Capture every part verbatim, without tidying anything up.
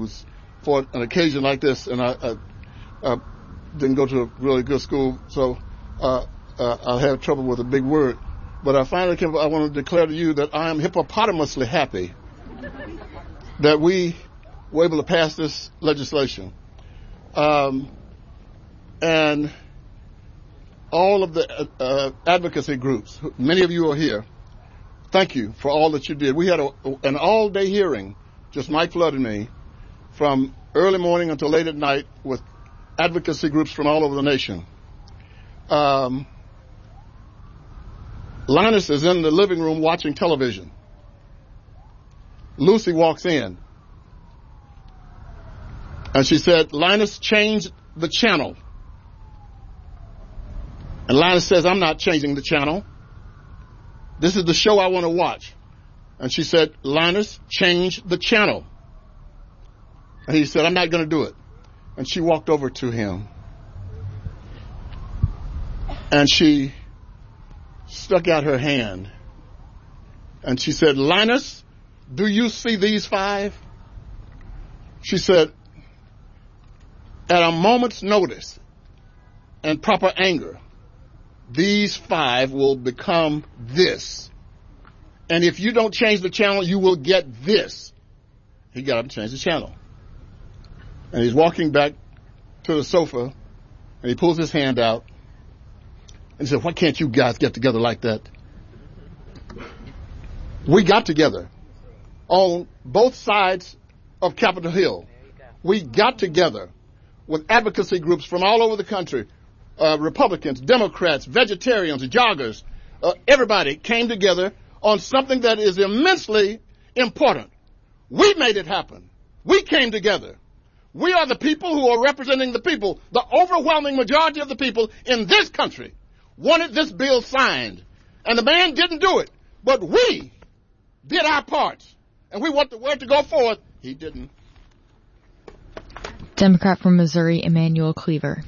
shoes for an occasion like this, and I, I, I didn't go to a really good school, so uh, uh, I had trouble with a big word. But I finally came, I want to declare to you that I am hippopotamously happy that we were able to pass this legislation. Um, and all of the uh, advocacy groups, many of you are here. Thank you for all that you did. We had a, an all-day hearing, just Mike Flood and me, from early morning until late at night with advocacy groups from all over the nation. Um, Linus is in the living room watching television. Lucy walks in. And she said, Linus, change the channel. And Linus says, I'm not changing the channel. This is the show I want to watch. And she said, Linus, change the channel. And he said, I'm not going to do it. And she walked over to him. And she stuck out her hand. And she said, Linus, do you see these five? She said, at a moment's notice and proper anger, these five will become this. And if you don't change the channel, you will get this. He got up and changed the channel. And he's walking back to the sofa, and he pulls his hand out, and he said, why can't you guys get together like that? We got together on both sides of Capitol Hill. We got together with advocacy groups from all over the country, uh, Republicans, Democrats, vegetarians, joggers, uh, everybody came together on something that is immensely important. We made it happen. We came together. We are the people who are representing the people. The overwhelming majority of the people in this country wanted this bill signed. And the man didn't do it. But we did our parts. And we want the word to go forth. He didn't. Democrat from Missouri, Emanuel Cleaver.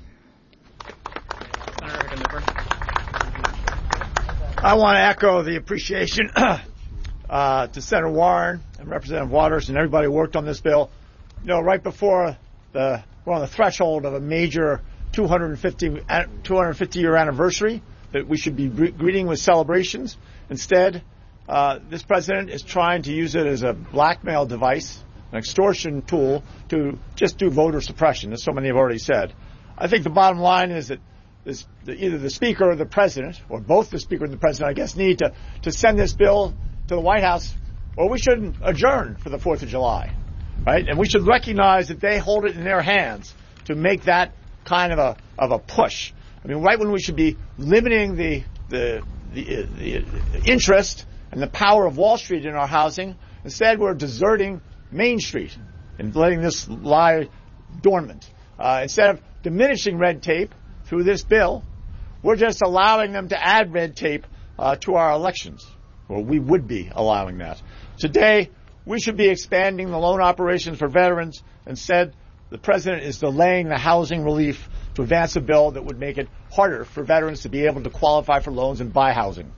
I want to echo the appreciation uh, to Senator Warren and Representative Waters and everybody who worked on this bill. You know, right before the we're on the threshold of a major two hundred fifty year anniversary that we should be greeting with celebrations. Instead, uh, this president is trying to use it as a blackmail device, an extortion tool to just do voter suppression, as so many have already said. I think the bottom line is that this, the, either the Speaker or the President, or both the Speaker and the President, I guess, need to, to send this bill to the White House, or we shouldn't adjourn for the fourth of July, right? And we should recognize that they hold it in their hands to make that kind of a of a push. I mean, right when we should be limiting the the the, the interest and the power of Wall Street in our housing, instead we're deserting Main Street and letting this lie dormant. Uh, instead of diminishing red tape through this bill, we're just allowing them to add red tape uh, to our elections, or we would be allowing that. Today, we should be expanding the loan operations for veterans. Instead, the president is delaying the housing relief to advance a bill that would make it harder for veterans to be able to qualify for loans and buy housing.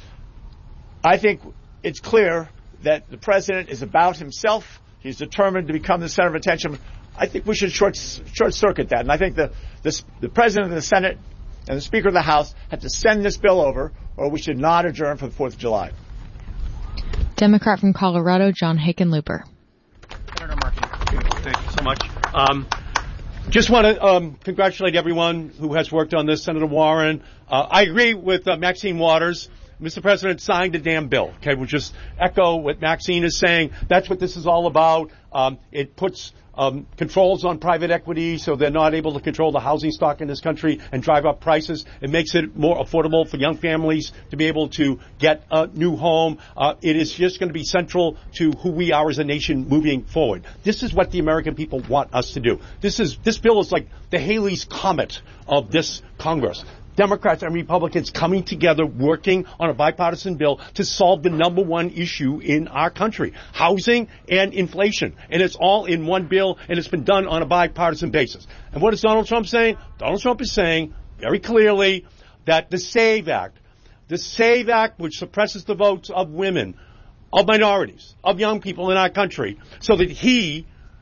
I think it's clear that the president is about himself. He's determined to become the center of attention. I think we should short, short circuit that. And I think the, the, the president of the Senate and the Speaker of the House have to send this bill over, or we should not adjourn for the fourth of July. Democrat from Colorado, John Hickenlooper. Senator Markey. Thank you so much. Um, just want to um, congratulate everyone who has worked on this. Senator Warren. Uh, I agree with uh, Maxine Waters. Mister President signed a damn bill. Okay, we'll just echo what Maxine is saying. That's what this is all about. Um, it puts um, controls on private equity so they're not able to control the housing stock in this country and drive up prices. It makes it more affordable for young families to be able to get a new home. Uh, it is just going to be central to who we are as a nation moving forward. This is what the American people want us to do. This is this bill is like the Halley's Comet of this Congress. Democrats and Republicans coming together, working on a bipartisan bill to solve the number one issue in our country, housing and inflation. And it's all in one bill, and it's been done on a bipartisan basis. And what is Donald Trump saying? Donald Trump is saying very clearly that the SAVE Act, the SAVE Act, which suppresses the votes of women, of minorities, of young people in our country, so that he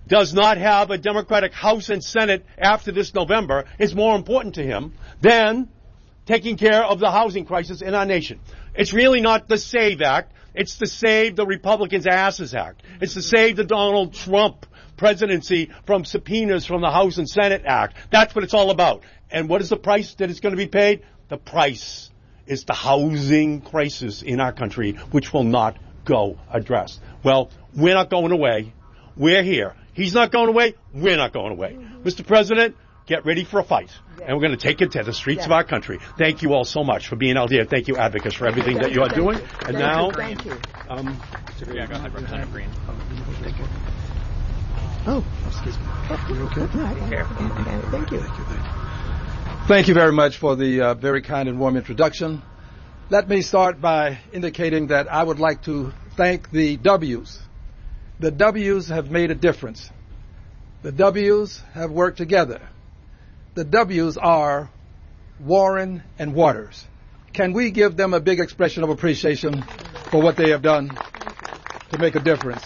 does not have a Democratic House and Senate after this November is more important to him than taking care of the housing crisis in our nation. It's really not the SAVE Act. It's the Save the Republicans' Asses Act. It's the Save the Donald Trump presidency from subpoenas from the House and Senate Act. That's what it's all about. And what is the price that is going to be paid? The price is the housing crisis in our country, which will not go addressed. Well, we're not going away. We're here. He's not going away. We're not going away. Mm-hmm. Mister President, get ready for a fight. Yes. And we're going to take it to the streets yes. of our country. Thank you all so much for being out here. Thank you, advocates, for everything that you are doing. You. And thank now, you. Thank you. Um, yeah, go ahead, Representative Green. Thank you. Oh, excuse me. You okay? Thank you. Thank you. Thank you very much for the uh, very kind and warm introduction. Let me start by indicating that I would like to thank the W's. The W's have made a difference. The W's have worked together. The W's are Warren and Waters. Can we give them a big expression of appreciation for what they have done to make a difference?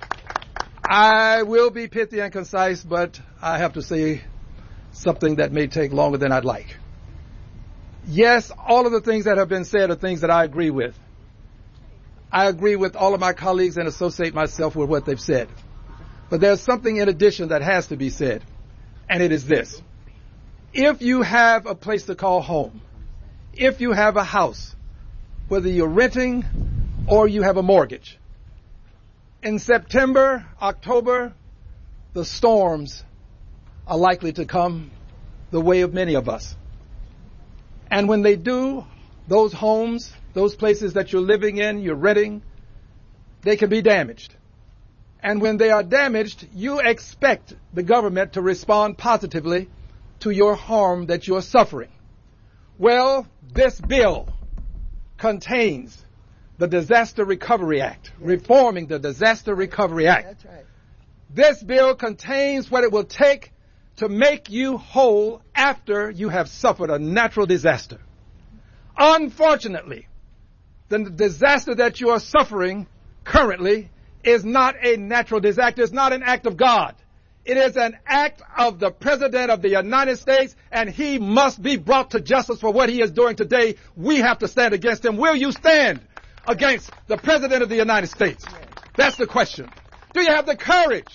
I will be pithy and concise, but I have to say something that may take longer than I'd like. Yes, all of the things that have been said are things that I agree with. I agree with all of my colleagues and associate myself with what they've said. But there's something in addition that has to be said, and it is this. If you have a place to call home, if you have a house, whether you're renting or you have a mortgage, in September, October, the storms are likely to come the way of many of us. And when they do, those homes, those places that you're living in, you're renting, they can be damaged. And when they are damaged, you expect the government to respond positively to your harm that you're suffering. Well, this bill contains the Disaster Recovery Act, yes. reforming the Disaster Recovery Act. That's right. This bill contains what it will take to make you whole after you have suffered a natural disaster. Unfortunately, the disaster that you are suffering currently is not a natural disaster. It's not an act of God. It is an act of the President of the United States, and he must be brought to justice for what he is doing today. We have to stand against him. Will you stand against the President of the United States? That's the question. Do you have the courage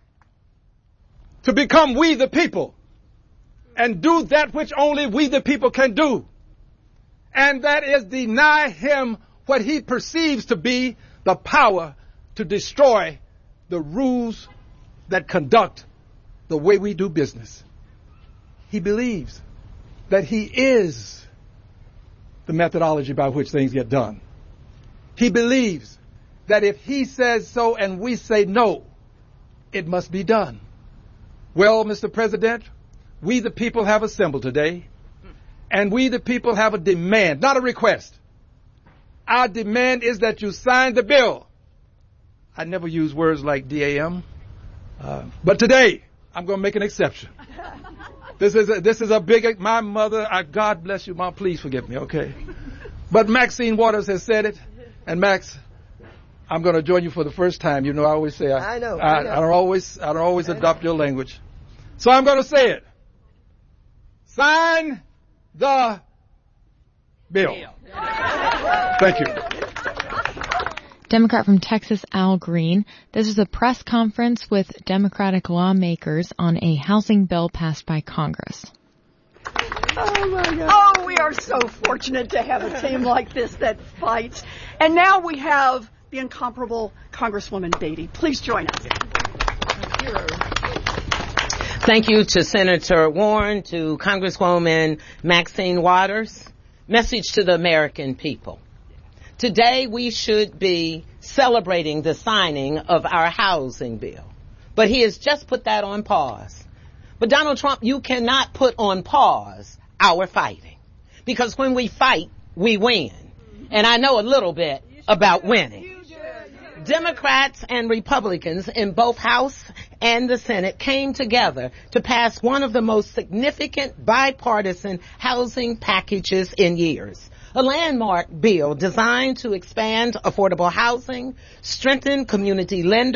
to become we the people and do that which only we the people can do? And that is deny him what he perceives to be the power to destroy the rules that conduct the way we do business. He believes that he is the methodology by which things get done. He believes that if he says so and we say no, it must be done. Well, Mister President, we the people have assembled today, and we the people have a demand, not a request. Our demand is that you sign the bill. I never use words like D A M, uh, but today I'm going to make an exception. This is a, this is a big, my mother, I, God bless you, Mom, please forgive me, okay? But Maxine Waters has said it, and Max, I'm going to join you for the first time. You know, I always say I, I know. I, I, know. I don't always I don't always I adopt know. your language, so I'm going to say it. Sign the bill. Thank you. Democrat from Texas, Al Green. This is a press conference with Democratic lawmakers on a housing bill passed by Congress. Oh, my God. Oh, we are so fortunate to have a team like this that fights. And now we have the incomparable Congresswoman Beatty. Please join us. Thank you to Senator Warren, to Congresswoman Maxine Waters. Message to the American people. Today we should be celebrating the signing of our housing bill. But he has just put that on pause. But Donald Trump, you cannot put on pause our fighting. Because when we fight, we win. And I know a little bit about winning. Democrats and Republicans in both House and the Senate came together to pass one of the most significant bipartisan housing packages in years. A landmark bill designed to expand affordable housing, strengthen community lenders,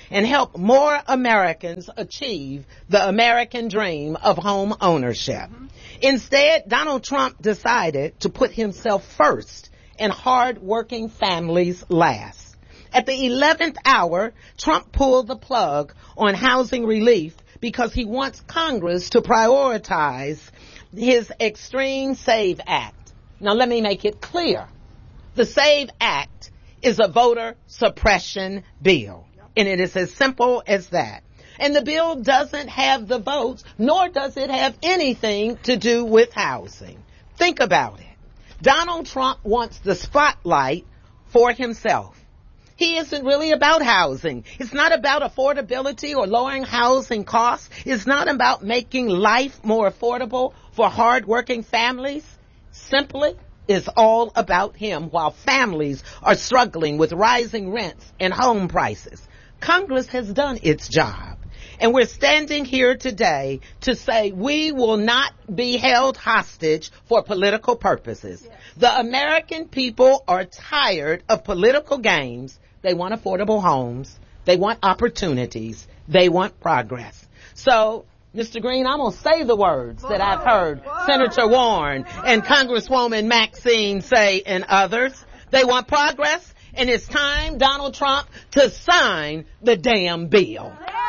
and help more Americans achieve the American dream of home ownership. Instead, Donald Trump decided to put himself first and hard-working families last. At the eleventh hour, Trump pulled the plug on housing relief because he wants Congress to prioritize his Extreme SAVE Act. Now, let me make it clear. The SAVE Act is a voter suppression bill, and it is as simple as that. And the bill doesn't have the votes, nor does it have anything to do with housing. Think about it. Donald Trump wants the spotlight for himself. He isn't really about housing. It's not about affordability or lowering housing costs. It's not about making life more affordable for hardworking families. Simply, it's all about him while families are struggling with rising rents and home prices. Congress has done its job. And we're standing here today to say we will not be held hostage for political purposes. Yes. The American people are tired of political games. They want affordable homes. They want opportunities. They want progress. So, Mister Green, I'm going to say the words that I've heard Senator Warren and Congresswoman Maxine say and others. They want progress, and it's time, Donald Trump, to sign the damn bill.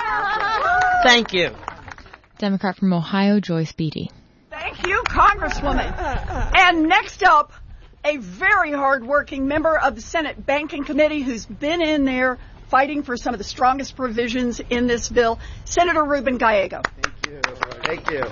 Thank you. Democrat from Ohio, Joyce Beatty. Thank you, Congresswoman. And next up, a very hard-working member of the Senate Banking Committee who's been in there fighting for some of the strongest provisions in this bill, Senator Ruben Gallego. Thank you. Thank you.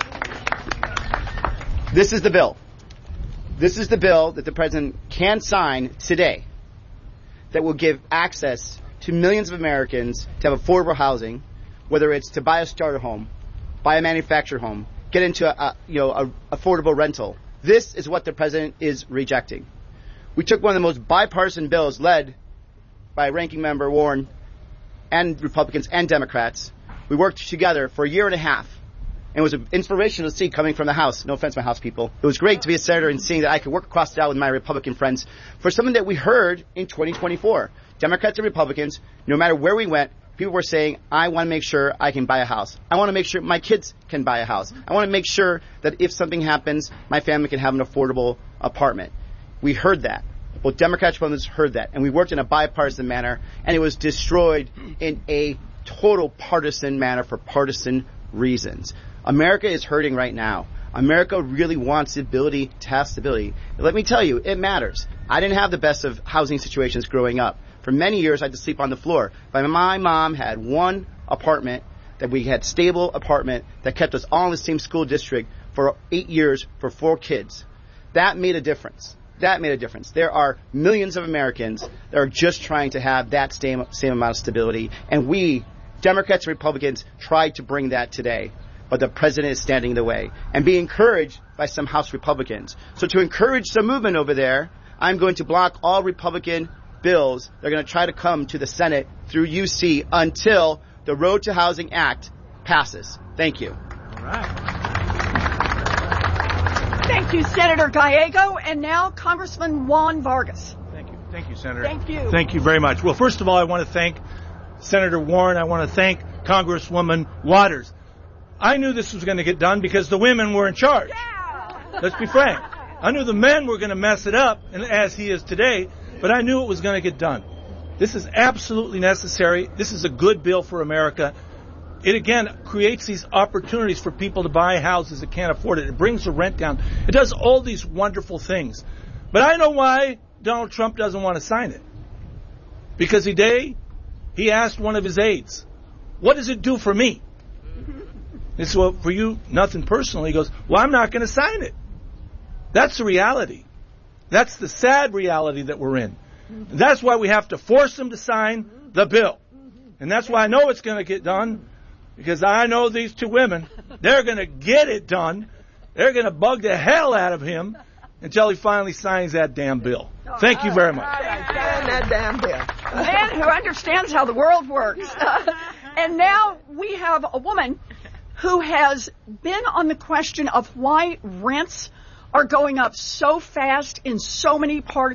This is the bill. This is the bill that the president can sign today that will give access to millions of Americans to have affordable housing, whether it's to buy a starter home, buy a manufactured home, get into a, a you know a affordable rental. This is what the president is rejecting. We took one of the most bipartisan bills led by Ranking Member Warren and Republicans and Democrats. We worked together for a year and a half, and it was an inspirational to see coming from the House. No offense, my House people. It was great to be a senator and seeing that I could work across the aisle with my Republican friends for something that we heard in twenty twenty-four. Democrats and Republicans, no matter where we went, people were saying, I want to make sure I can buy a house. I want to make sure my kids can buy a house. I want to make sure that if something happens, my family can have an affordable apartment. We heard that. Both Democrats and Republicans heard that. And we worked in a bipartisan manner, and it was destroyed in a total partisan manner for partisan reasons. America is hurting right now. America really wants the ability to have stability. Let me tell you, it matters. I didn't have the best of housing situations growing up. For many years, I had to sleep on the floor. But my mom had one apartment that we had stable apartment that kept us all in the same school district for eight years for four kids. That made a difference. That made a difference. There are millions of Americans that are just trying to have that same, same amount of stability. And we, Democrats and Republicans, tried to bring that today. But the president is standing in the way and being encouraged by some House Republicans. So to encourage some movement over there, I'm going to block all Republican bills that are going to try to come to the Senate through U C until the Road to Housing Act passes. Thank you. All right. Thank you, Senator Gallego. And now, Congressman Juan Vargas. Thank you. Thank you, Senator. Thank you. Thank you very much. Well, first of all, I want to thank Senator Warren. I want to thank Congresswoman Waters. I knew this was going to get done because the women were in charge. Yeah. Let's be frank. I knew the men were going to mess it up, and as he is today, but I knew it was going to get done. This is absolutely necessary. This is a good bill for America. It, again, creates these opportunities for people to buy houses that can't afford it. It brings the rent down. It does all these wonderful things. But I know why Donald Trump doesn't want to sign it. Because today, he asked one of his aides, what does it do for me? He said, well, for you, nothing personal. He goes, well, I'm not going to sign it. That's the reality. That's the sad reality that we're in. That's why we have to force them to sign the bill. And that's why I know it's going to get done, because I know these two women, they're going to get it done. They're going to bug the hell out of him until he finally signs that damn bill. Thank you very much. Sign that damn bill. A man who understands how the world works. And now we have a woman who has been on the question of why rents are going up so fast in so many parts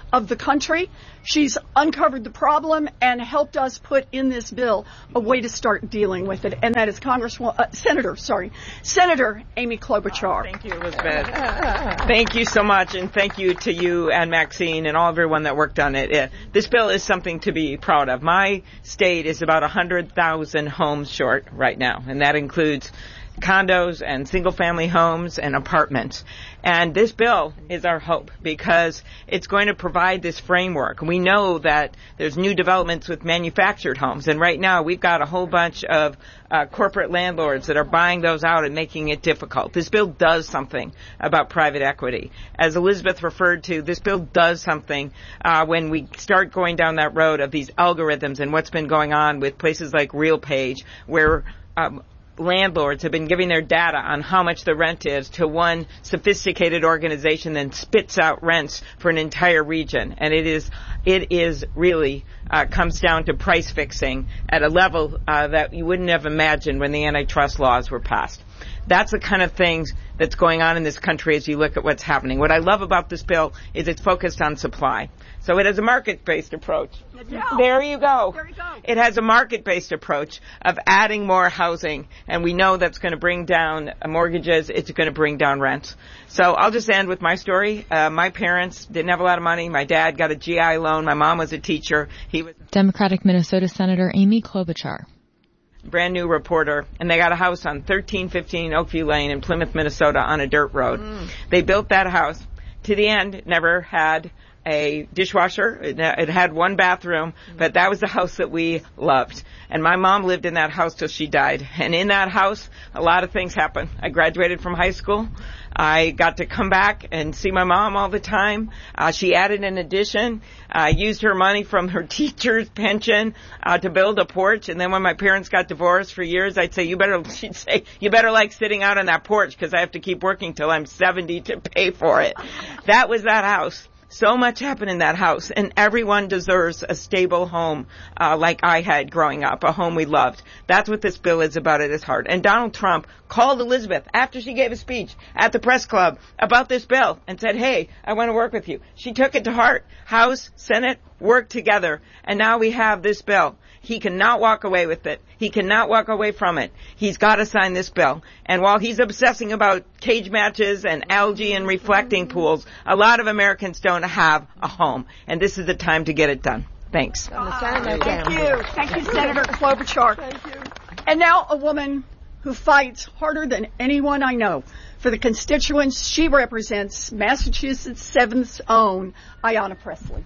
of the country. She's uncovered the problem and helped us put in this bill a way to start dealing with it, and that is Congresswoman, uh, Senator, sorry, Senator Amy Klobuchar. Thank you, Elizabeth. Thank you so much, and thank you to you and Maxine and all everyone that worked on it. Uh, this bill is something to be proud of. My state is about one hundred thousand homes short right now, and that includes condos and single-family homes and apartments. And this bill is our hope because it's going to provide this framework. We know that there's new developments with manufactured homes, and right now we've got a whole bunch of uh, corporate landlords that are buying those out and making it difficult. This bill does something about private equity. As Elizabeth referred to, this bill does something uh, when we start going down that road of these algorithms and what's been going on with places like RealPage, where um, landlords have been giving their data on how much the rent is to one sophisticated organization, then spits out rents for an entire region. And it is, it is really uh, comes down to price fixing at a level uh, that you wouldn't have imagined when the antitrust laws were passed. That's the kind of things that's going on in this country as you look at what's happening. What I love about this bill is it's focused on supply. So it has a market-based approach. Yeah. There you go. There you go. It has a market-based approach of adding more housing, and we know that's going to bring down mortgages. It's going to bring down rents. So I'll just end with my story. Uh, my parents didn't have a lot of money. My dad got a G I loan. My mom was a teacher. He was Democratic Minnesota Senator Amy Klobuchar. Brand new reporter, and they got a house on thirteen fifteen Oakview Lane in Plymouth, Minnesota on a dirt road. Mm. They built that house. To the end, never had a dishwasher. It, it had one bathroom, but that was the house that we loved. And my mom lived in that house till she died. And in that house, a lot of things happened. I graduated from high school. I got to come back and see my mom all the time. Uh, she added an addition. I uh, used her money from her teacher's pension uh, to build a porch. And then when my parents got divorced for years, I'd say, you better, she'd say, you better like sitting out on that porch because I have to keep working till I'm seventy to pay for it. That was that house. So much happened in that house, and everyone deserves a stable home uh, like I had growing up, a home we loved. That's what this bill is about at its heart. And Donald Trump called Elizabeth after she gave a speech at the press club about this bill and said, hey, I want to work with you. She took it to heart. House, Senate, worked together, and now we have this bill. He cannot walk away with it. He cannot walk away from it. He's got to sign this bill. And while he's obsessing about cage matches and algae and reflecting pools, a lot of Americans don't have a home. And this is the time to get it done. Thanks. Uh, thank you. Thank you, Senator Klobuchar. Thank you. And now a woman who fights harder than anyone I know for the constituents she represents, Massachusetts' seventh own, Ayanna Pressley.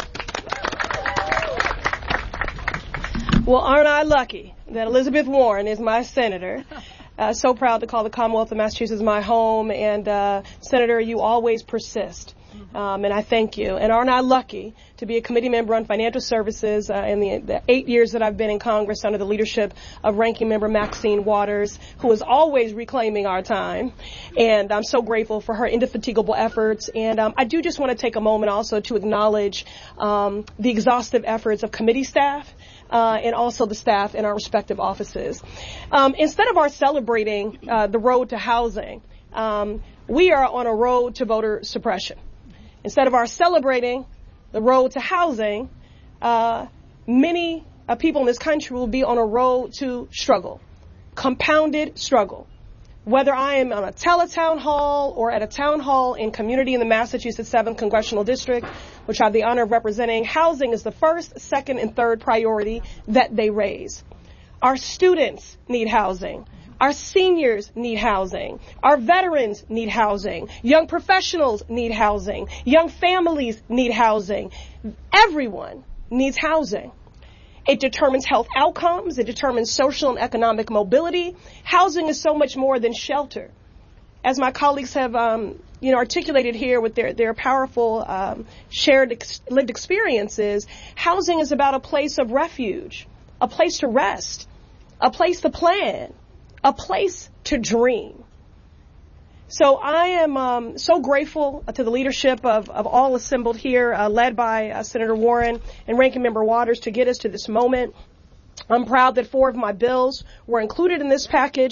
Well, aren't I lucky that Elizabeth Warren is my senator? Uh, so proud to call the Commonwealth of Massachusetts my home. And, uh, Senator, you always persist. Um, and I thank you. And aren't I lucky to be a committee member on financial services uh, in the, the eight years that I've been in Congress under the leadership of Ranking Member Maxine Waters, who is always reclaiming our time. And I'm so grateful for her indefatigable efforts. And um, I do just want to take a moment also to acknowledge um, the exhaustive efforts of committee staff. Uh, and also the staff in our respective offices. Um, instead of our celebrating uh, the road to housing, um, we are on a road to voter suppression. Instead of our celebrating the road to housing, uh, many uh, people in this country will be on a road to struggle, compounded struggle. Whether I am on a teletown hall or at a town hall in community in the Massachusetts seventh Congressional District, which I have the honor of representing, housing is the first, second, and third priority that they raise. Our students need housing. Our seniors need housing. Our veterans need housing. Young professionals need housing. Young families need housing. Everyone needs housing. It determines health outcomes. It determines social and economic mobility. Housing is so much more than shelter. As my colleagues have, um, you know, articulated here with their, their powerful um, shared ex- lived experiences, housing is about a place of refuge, a place to rest, a place to plan, a place to dream. So I am um, so grateful to the leadership of, of all assembled here, uh, led by uh, Senator Warren and Ranking Member Waters, to get us to this moment. I'm proud that four of my bills were included in this package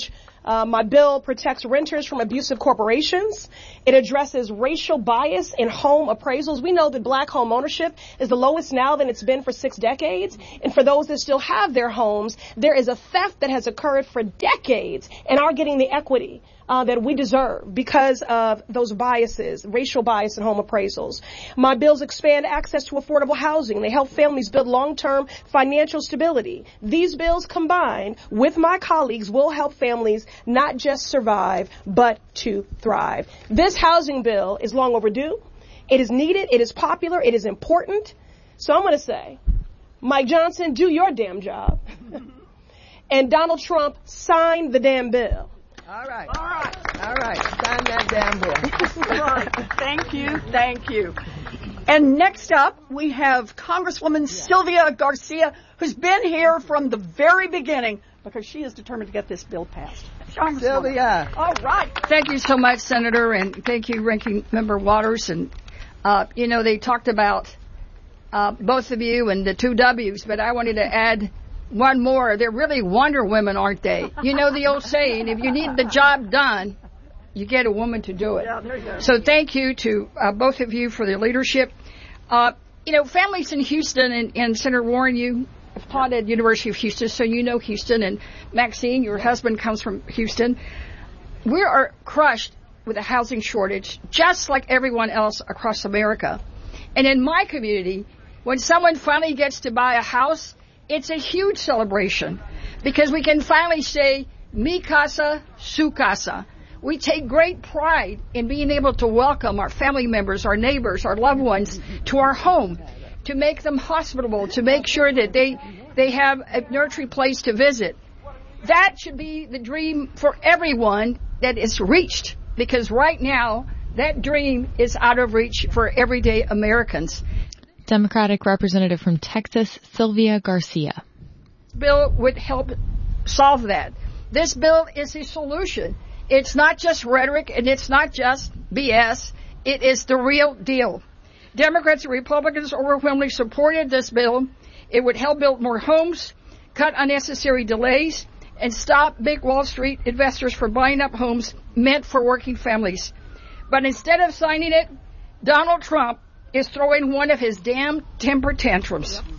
Uh, my bill protects renters from abusive corporations. It addresses racial bias in home appraisals. We know that black home ownership is the lowest now than it's been for six decades. And for those that still have their homes, there is a theft that has occurred for decades and are getting the equity Uh, that we deserve because of those biases, racial bias in home appraisals. My bills expand access to affordable housing. They help families build long-term financial stability. These bills combined with my colleagues will help families not just survive, but to thrive. This housing bill is long overdue. It is needed. It is popular. It is important. So I'm going to say, Mike Johnson, do your damn job. And Donald Trump, sign the damn bill. All right. All right. All right. Sign that damn bill. All right. Thank you. Thank you. And next up, we have Congresswoman yeah. Sylvia Garcia, who's been here from the very beginning because she is determined to get this bill passed. Sylvia. All right. Thank you so much, Senator, and thank you, Ranking Member Waters. And, uh, you know, they talked about uh, both of you and the two W's, but I wanted to add one more. They're really Wonder Women, aren't they? You know the old saying, if you need the job done, you get a woman to do it. Yeah, there you go. So thank you to uh, both of you for the leadership. Uh, you know, families in Houston, and, and Senator Warren, you have taught at University of Houston, so you know Houston, and Maxine, your husband comes from Houston. We are crushed with a housing shortage, just like everyone else across America. And in my community, when someone finally gets to buy a house, it's a huge celebration because we can finally say, mi casa, su casa. We take great pride in being able to welcome our family members, our neighbors, our loved ones to our home, to make them hospitable, to make sure that they, they have a nurturing place to visit. That should be the dream for everyone that is reached, because right now that dream is out of reach for everyday Americans. Democratic Representative from Texas, Sylvia Garcia. This bill would help solve that. This bill is a solution. It's not just rhetoric, and it's not just B S. It is the real deal. Democrats and Republicans overwhelmingly supported this bill. It would help build more homes, cut unnecessary delays, and stop big Wall Street investors from buying up homes meant for working families. But instead of signing it, Donald Trump is throwing one of his damn temper tantrums. Yep.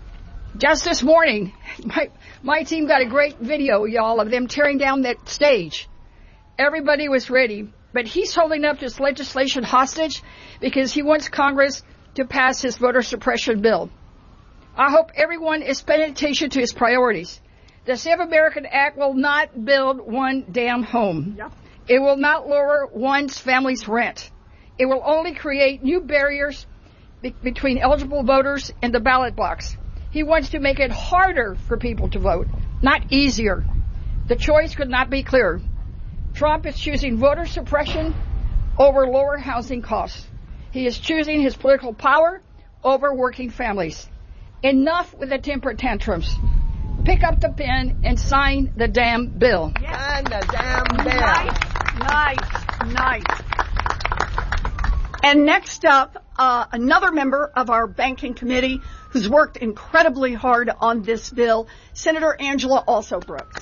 Just this morning, my, my team got a great video, y'all, of them tearing down that stage. Everybody was ready, but he's holding up this legislation hostage because he wants Congress to pass his voter suppression bill. I hope everyone is paying attention to his priorities. The Save America Act will not build one damn home. Yep. It will not lower one's family's rent. It will only create new barriers be- between eligible voters and the ballot box. He wants to make it harder for people to vote, not easier. The choice could not be clearer. Trump is choosing voter suppression over lower housing costs. He is choosing his political power over working families. Enough with the temper tantrums. Pick up the pen and sign the damn bill. Yes. Sign the damn bill. Nice, nice, nice. And next up, uh, another member of our banking committee who's worked incredibly hard on this bill, Senator Angela Also Brooks.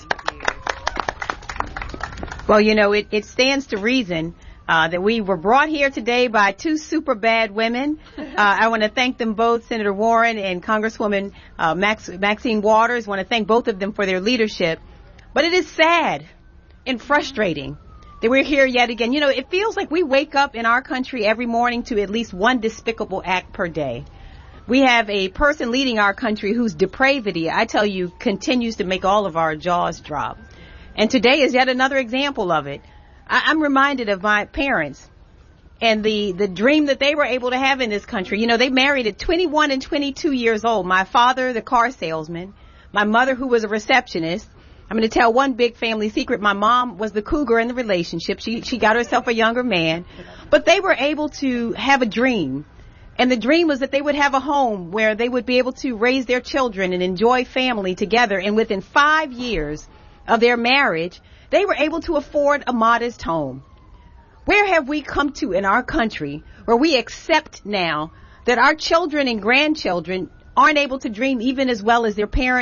Well, you know, it, it stands to reason uh, that we were brought here today by two super bad women. Uh, I want to thank them both, Senator Warren and Congresswoman uh, Max, Maxine Waters. I want to thank both of them for their leadership. But it is sad and frustrating that we're here yet again. You know, it feels like we wake up in our country every morning to at least one despicable act per day. We have a person leading our country whose depravity, I tell you, continues to make all of our jaws drop. And today is yet another example of it. I- I'm reminded of my parents and the, the dream that they were able to have in this country. You know, they married at twenty-one and twenty-two years old. My father, the car salesman, my mother, who was a receptionist. I'm going to tell one big family secret. My mom was the cougar in the relationship. She, she got herself a younger man, but they were able to have a dream. And the dream was that they would have a home where they would be able to raise their children and enjoy family together. And within five years of their marriage, they were able to afford a modest home. Where have we come to in our country where we accept now that our children and grandchildren aren't able to dream even as well as their parents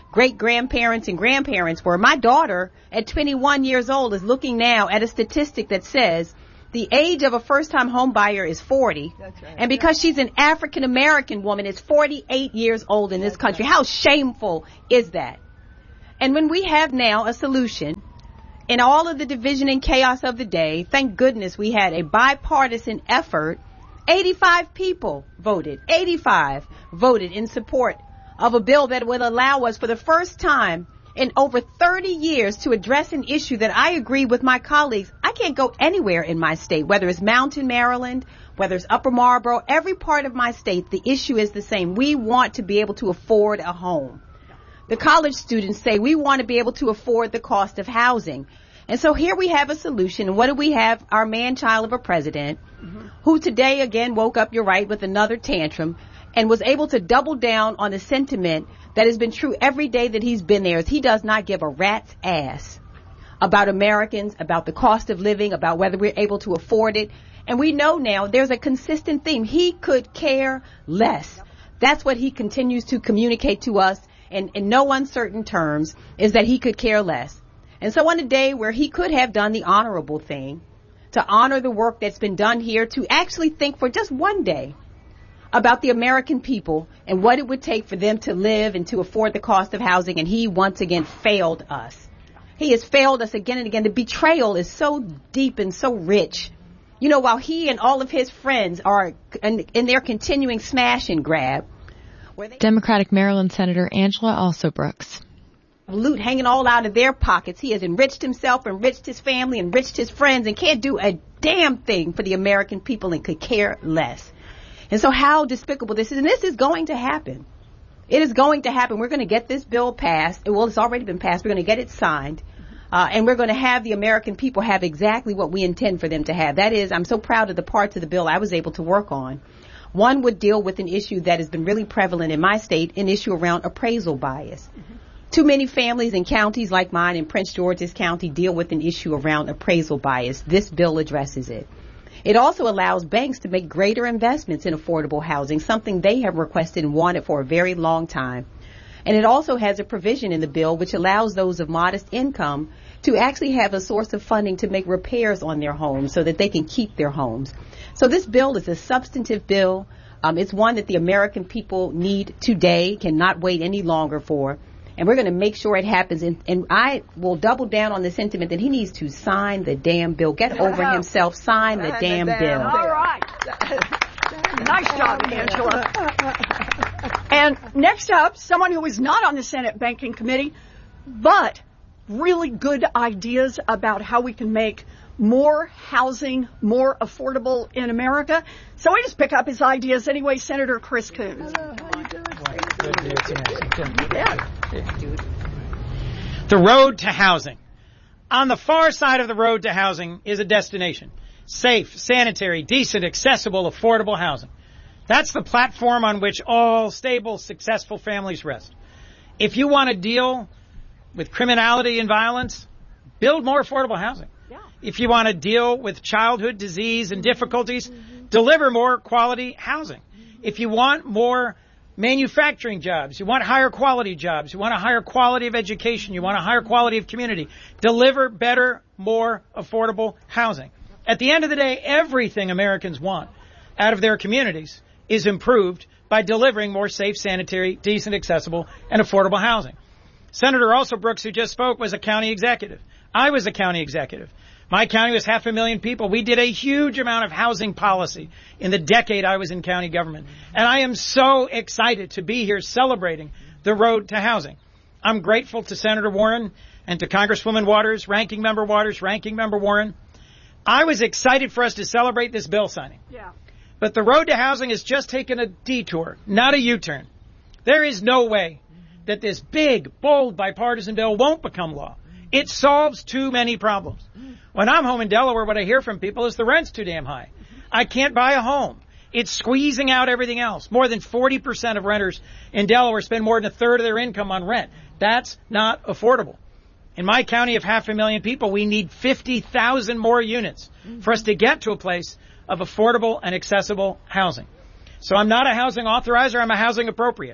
great-grandparents and grandparents were. My daughter, at twenty-one years old, is looking now at a statistic that says the age of a first-time home buyer is forty. That's right. And because she's an African-American woman, it's forty-eight years old in this country. How shameful is that? And when we have now a solution, in all of the division and chaos of the day, thank goodness we had a bipartisan effort. eighty-five people voted. eighty-five voted in support of a bill that would allow us for the first time in over thirty years to address an issue that I agree with my colleagues. I can't go anywhere in my state, whether it's Mountain, Maryland, whether it's Upper Marlboro, every part of my state, the issue is the same. We want to be able to afford a home. The college students say we want to be able to afford the cost of housing. And so here we have a solution. And what do we have? Our man-child of a president, mm-hmm. who today again woke up, you're right, with another tantrum and was able to double down on a sentiment that has been true every day that he's been there. Is he does not give a rat's ass about Americans, about the cost of living, about whether we're able to afford it. And we know now there's a consistent theme. He could care less. That's what he continues to communicate to us in, in no uncertain terms, is that he could care less. And so on a day where he could have done the honorable thing, to honor the work that's been done here, to actually think for just one day about the American people and what it would take for them to live and to afford the cost of housing, and he once again failed us. He has failed us again and again. The betrayal is so deep and so rich. You know, while he and all of his friends are in, in their continuing smash and grab. Democratic Maryland Senator Angela Alsobrooks. Loot hanging all out of their pockets. He has enriched himself, enriched his family, enriched his friends, and can't do a damn thing for the American people and could care less. And so how despicable this is. And this is going to happen. It is going to happen. We're going to get this bill passed. Well, it's already been passed. We're going to get it signed. Uh, and we're going to have the American people have exactly what we intend for them to have. That is, I'm so proud of the parts of the bill I was able to work on. One would deal with an issue that has been really prevalent in my state, an issue around appraisal bias. Mm-hmm. Too many families and counties like mine in Prince George's County deal with an issue around appraisal bias. This bill addresses it. It also allows banks to make greater investments in affordable housing, something they have requested and wanted for a very long time. And it also has a provision in the bill which allows those of modest income to actually have a source of funding to make repairs on their homes so that they can keep their homes. So this bill is a substantive bill. Um, it's one that the American people need today, cannot wait any longer for. And we're going to make sure it happens. And, and I will double down on the sentiment that he needs to sign the damn bill. Get over himself. Sign the damn bill. All right. Nice job, Angela. And next up, someone who is not on the Senate Banking Committee, but really good ideas about how we can make more housing more affordable in America. So we just pick up his ideas anyway. Senator Chris Coons. Hello, how you doing? Yeah. The road to housing. On the far side of the road to housing is a destination. Safe, sanitary, decent, accessible, affordable housing. That's the platform on which all stable, successful families rest. If you want to deal with criminality and violence, build more affordable housing. Yeah. If you want to deal with childhood disease and difficulties, mm-hmm. deliver more quality housing. Mm-hmm. If you want more manufacturing jobs, you want higher quality jobs, you want a higher quality of education, you want a higher quality of community, deliver better, more affordable housing. At the end of the day, everything Americans want out of their communities is improved by delivering more safe, sanitary, decent, accessible, and affordable housing. Senator Alsobrooks, who just spoke, was a county executive. I was a county executive. My county was half a million people. We did a huge amount of housing policy in the decade I was in county government. And I am so excited to be here celebrating the road to housing. I'm grateful to Senator Warren and to Congresswoman Waters, Ranking Member Waters, Ranking Member Warren. I was excited for us to celebrate this bill signing. Yeah. But the road to housing has just taken a detour, not a U-turn. There is no way that this big, bold, bipartisan bill won't become law. It solves too many problems. When I'm home in Delaware, what I hear from people is the rent's too damn high. I can't buy a home. It's squeezing out everything else. More than forty percent of renters in Delaware spend more than a third of their income on rent. That's not affordable. In my county of half a million people, we need fifty thousand more units for us to get to a place of affordable and accessible housing. So I'm not a housing authorizer, I'm a housing appropriator.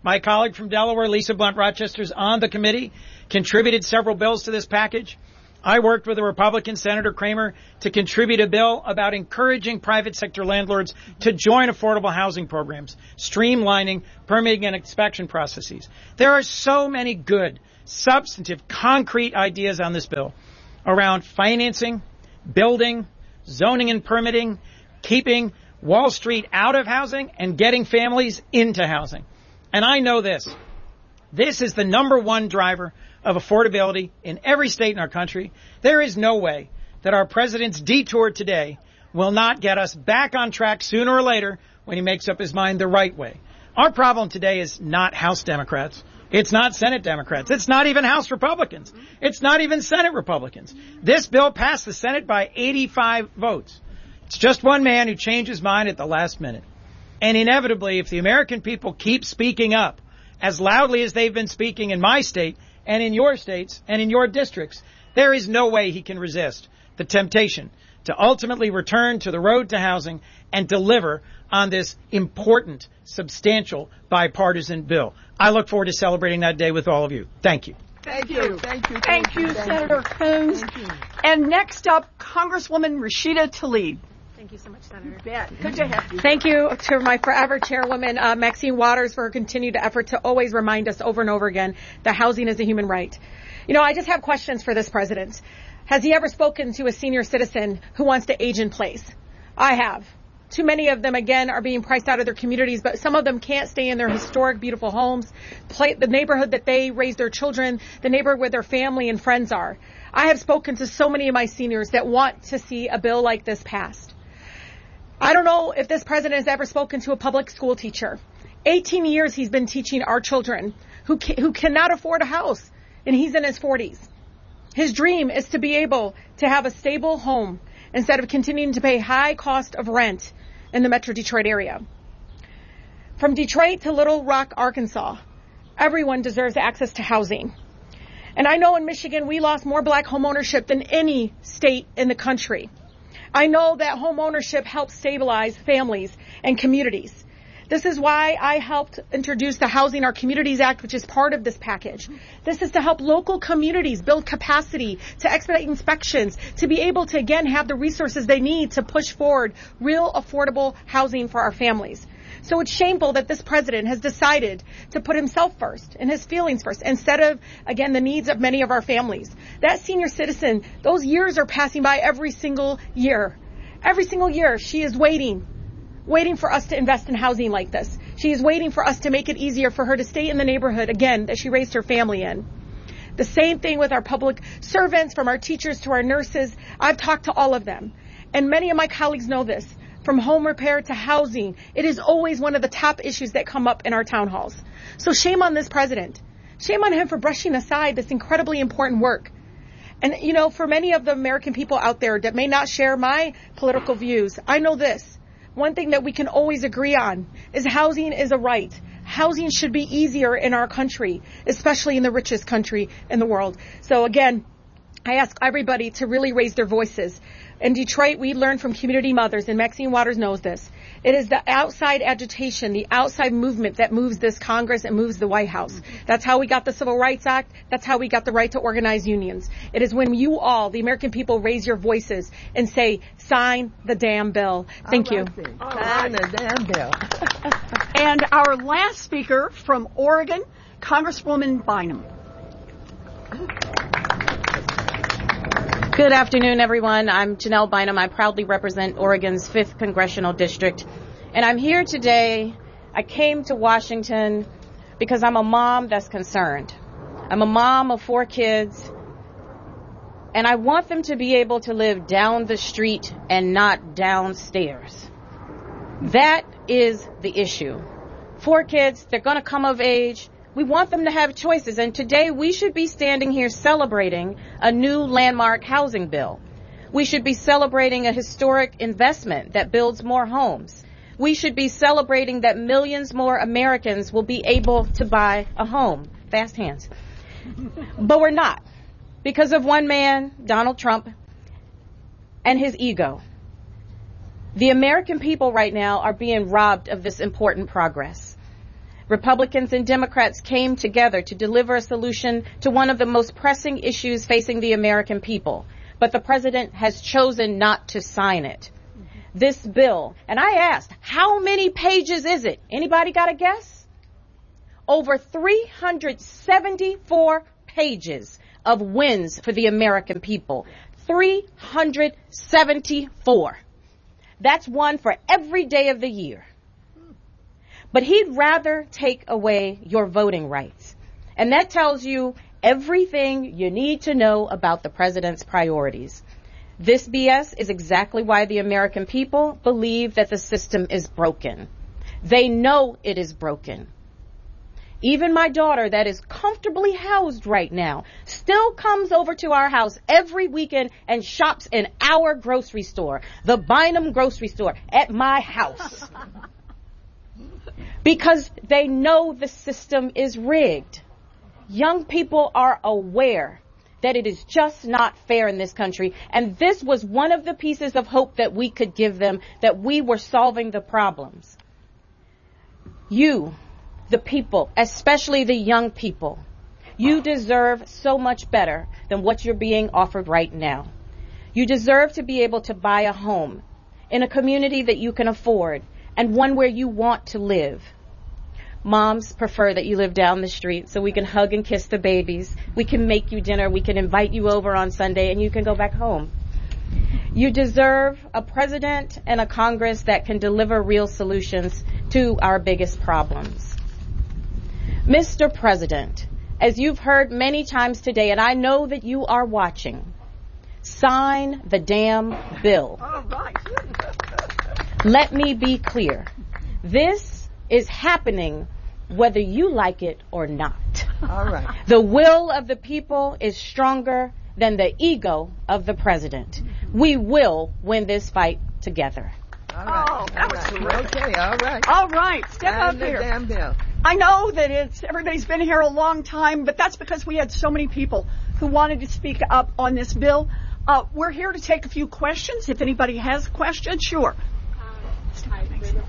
My colleague from Delaware, Lisa Blunt Rochester, is on the committee, contributed several bills to this package. I worked with a Republican, Senator Kramer, to contribute a bill about encouraging private sector landlords to join affordable housing programs, streamlining permitting and inspection processes. There are so many good, substantive, concrete ideas on this bill around financing, building, zoning and permitting, keeping Wall Street out of housing and getting families into housing. And I know this. This is the number one driver of affordability in every state in our country. There is no way that our president's detour today will not get us back on track sooner or later when he makes up his mind the right way. Our problem today is not House Democrats. It's not Senate Democrats. It's not even House Republicans. It's not even Senate Republicans. This bill passed the Senate by eighty-five votes. It's just one man who changed his mind at the last minute. And inevitably, if the American people keep speaking up as loudly as they've been speaking in my state and in your states and in your districts, there is no way he can resist the temptation to ultimately return to the road to housing and deliver on this important, substantial, bipartisan bill. I look forward to celebrating that day with all of you. Thank you. Thank you. Thank you, Thank you Senator Coons. And next up, Congresswoman Rashida Tlaib. Thank you so much, Senator. Yeah, good to have you. Thank you to my forever chairwoman, uh, Maxine Waters, for her continued effort to always remind us over and over again that housing is a human right. You know, I just have questions for this president. Has he ever spoken to a senior citizen who wants to age in place? I have. Too many of them, again, are being priced out of their communities, but some of them can't stay in their historic, beautiful homes, play, the neighborhood that they raise their children, the neighborhood where their family and friends are. I have spoken to so many of my seniors that want to see a bill like this passed. I don't know if this president has ever spoken to a public school teacher. eighteen years he's been teaching our children who ca- who cannot afford a house, and he's in his forties. His dream is to be able to have a stable home instead of continuing to pay high cost of rent in the Metro Detroit area. From Detroit to Little Rock, Arkansas, everyone deserves access to housing. And I know in Michigan we lost more black home ownership than any state in the country. I know that home ownership helps stabilize families and communities. This is why I helped introduce the Housing Our Communities Act, which is part of this package. This is to help local communities build capacity, to expedite inspections, to be able to, again, have the resources they need to push forward real affordable housing for our families. So it's shameful that this president has decided to put himself first and his feelings first instead of, again, the needs of many of our families. That senior citizen, those years are passing by every single year. Every single year she is waiting, waiting for us to invest in housing like this. She is waiting for us to make it easier for her to stay in the neighborhood, again, that she raised her family in. The same thing with our public servants, from our teachers to our nurses. I've talked to all of them. And many of my colleagues know this. From home repair to housing, it is always one of the top issues that come up in our town halls. So shame on this president. Shame on him for brushing aside this incredibly important work. And, you know, for many of the American people out there that may not share my political views, I know this. One thing that we can always agree on is housing is a right. Housing should be easier in our country, especially in the richest country in the world. So again, I ask everybody to really raise their voices. In Detroit, we learned from community mothers, and Maxine Waters knows this. It is the outside agitation, the outside movement that moves this Congress and moves the White House. That's how we got the Civil Rights Act. That's how we got the right to organize unions. It is when you all, the American people, raise your voices and say, sign the damn bill. Thank you. Sign the damn bill. And our last speaker from Oregon, Congresswoman Bynum. Good afternoon, everyone. I'm Janelle Bynum. I proudly represent Oregon's fifth Congressional District. And I'm here today. I came to Washington because I'm a mom that's concerned. I'm a mom of four kids, and I want them to be able to live down the street and not downstairs. That is the issue. Four kids, they're going to come of age. We want them to have choices, and today we should be standing here celebrating a new landmark housing bill. We should be celebrating a historic investment that builds more homes. We should be celebrating that millions more Americans will be able to buy a home. Fast hands. But we're not, because of one man, Donald Trump, and his ego. The American people right now are being robbed of this important progress. Republicans and Democrats came together to deliver a solution to one of the most pressing issues facing the American people. But the president has chosen not to sign it. This bill, and I asked, how many pages is it? Anybody got a guess? Over three hundred seventy-four pages of wins for the American people. three hundred seventy-four. That's one for every day of the year. But he'd rather take away your voting rights. And that tells you everything you need to know about the president's priorities. This B S is exactly why the American people believe that the system is broken. They know it is broken. Even my daughter, that is comfortably housed right now, still comes over to our house every weekend and shops in our grocery store, the Bynum grocery store, at my house. Because they know the system is rigged. Young people are aware that it is just not fair in this country. And this was one of the pieces of hope that we could give them, that we were solving the problems. You, the people, especially the young people, you deserve so much better than what you're being offered right now. You deserve to be able to buy a home in a community that you can afford and one where you want to live. Moms prefer that you live down the street so we can hug and kiss the babies. We can make you dinner. We can invite you over on Sunday and you can go back home. You deserve a president and a Congress that can deliver real solutions to our biggest problems. Mister President, as you've heard many times today, and I know that you are watching, sign the damn bill. All right. Let me be clear. This is happening whether you like it or not. All right. The will of the people is stronger than the ego of the president. We will win this fight together. All right. Oh, that was terrific. Okay, all right. All right, step Sign up the here. damn bill. I know that it's everybody's been here a long time, but that's because we had so many people who wanted to speak up on this bill. Uh, we're here to take a few questions. If anybody has questions, sure. Um, I really noticed.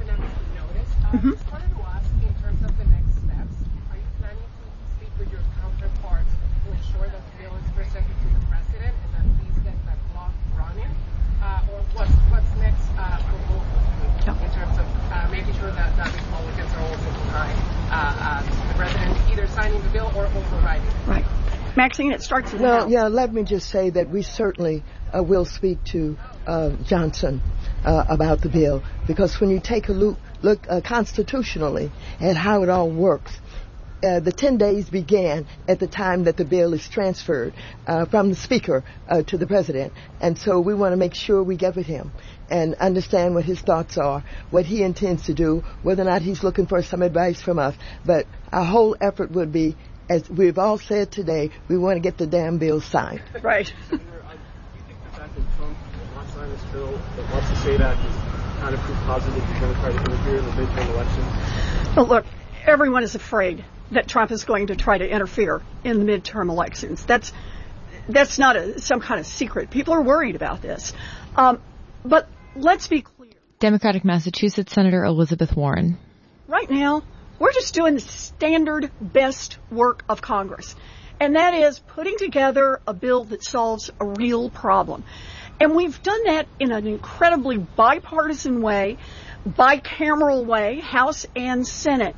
Uh, Mm-hmm. just wanted to ask, in terms of the next steps, are you planning to speak with your counterparts to ensure that the bill is presented to the president and that these get that clock running? Uh, or what's, what's next uh, for both of you in terms of uh, making sure that, that Republicans are also behind uh, uh, the president either signing the bill or overriding it? Right. Maxine, it starts in the Well, House. yeah, let me just say that we certainly uh, will speak to uh, Johnson uh, about the bill, because when you take a look, look uh, constitutionally at how it all works, uh, the ten days began at the time that the bill is transferred uh, from the Speaker uh, to the President. And so we want to make sure we get with him and understand what his thoughts are, what he intends to do, whether or not he's looking for some advice from us. But our whole effort would be, as we've all said today, we want to get the damn bill signed. Right. Do you think the fact that Trump will not sign this bill, that wants to say that, is kind of proof positive he's going to try to interfere in the midterm elections? Well, look, everyone is afraid that Trump is going to try to interfere in the midterm elections. That's that's not a, some kind of secret. People are worried about this. Um, but let's be clear. Democratic Massachusetts Senator Elizabeth Warren. Right now, we're just doing the standard best work of Congress, and that is putting together a bill that solves a real problem. And we've done that in an incredibly bipartisan way, bicameral way, House and Senate.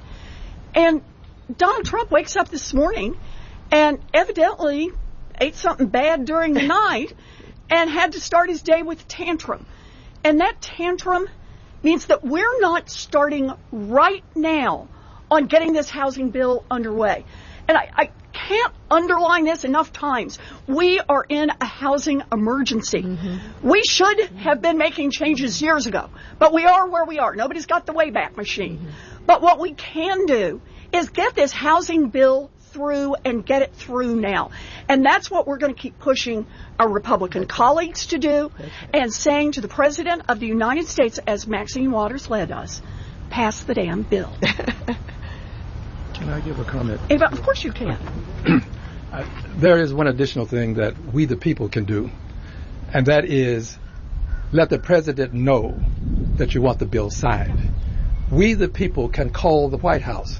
And Donald Trump wakes up this morning and evidently ate something bad during the night and had to start his day with a tantrum. And that tantrum means that we're not starting right now on getting this housing bill underway. And I, I can't underline this enough times. We are in a housing emergency. Mm-hmm. We should have been making changes years ago, but we are where we are. Nobody's got the Wayback Machine. Mm-hmm. But what we can do is get this housing bill through and get it through now. And that's what we're going to keep pushing our Republican colleagues to do, and saying to the President of the United States, as Maxine Waters led us, pass the damn bill. Can I give a comment? Ava, of course you can. uh, there is one additional thing that we the people can do, and that is let the President know that you want the bill signed. We the people can call the White House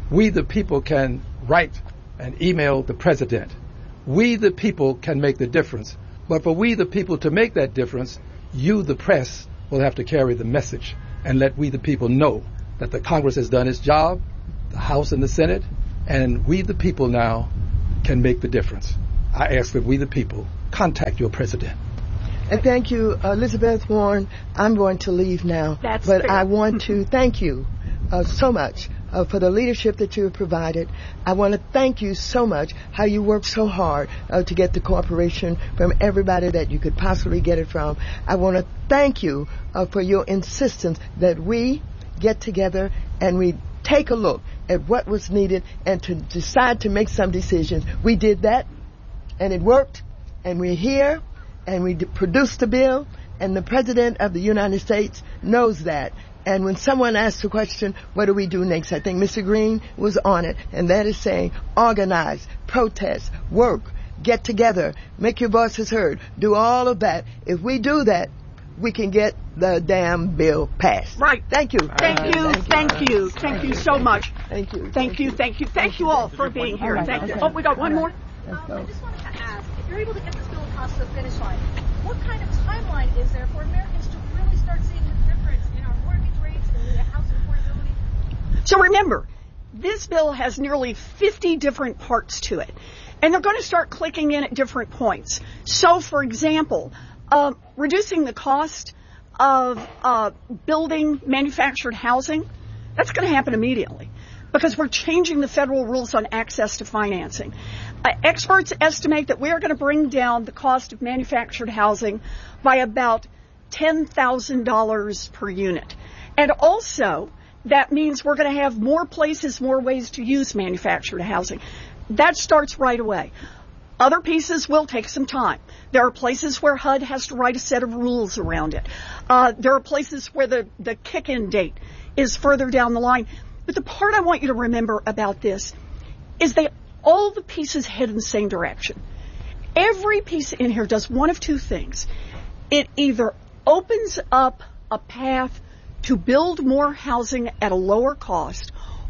We the people can write and email the president. We the people can make the difference. But for we the people to make that difference, you the press will have to carry the message and let we the people know that the Congress has done its job, the House and the Senate, and we the people now can make the difference. I ask that we the people contact your president. And thank you, Elizabeth Warren. I'm going to leave now. That's but fair. I want to thank you uh, so much uh, for the leadership that you have provided. I want to thank you so much how you worked so hard uh, to get the cooperation from everybody that you could possibly get it from. I want to thank you uh, for your insistence that we get together and we take a look at what was needed and to decide to make some decisions. We did that, and it worked, and we're here, and we d- produced a bill, and the President of the United States knows that. And when someone asks the question, what do we do next? I think Mister Green was on it, and that is saying organize, protest, work, get together, make your voices heard, do all of that. If we do that, we can get the damn bill passed. Right. Thank you. Thank you. Thank you. Thank you, thank you so much. Thank you. Thank you. Thank you. Thank you all for being here. Thank you. Oh, we got one more. Um, I just wanted to ask, if you're able to get this bill across the finish line, what kind of timeline is there for Americans to really start seeing the difference in our mortgage rates and the housing affordability? So remember, this bill has nearly fifty different parts to it, and they're going to start clicking in at different points. So, for example, uh, reducing the cost of uh, building manufactured housing, that's going to happen immediately, because we're changing the federal rules on access to financing. Uh, experts estimate that we are going to bring down the cost of manufactured housing by about ten thousand dollars per unit. And also, that means we're going to have more places, more ways to use manufactured housing. That starts right away. Other pieces will take some time. There are places where H U D has to write a set of rules around it. Uh, there are places where the, the kick-in date is further down the line. But the part I want you to remember about this is that all the pieces head in the same direction. Every piece in here does one of two things. It either opens up a path to build more housing at a lower cost,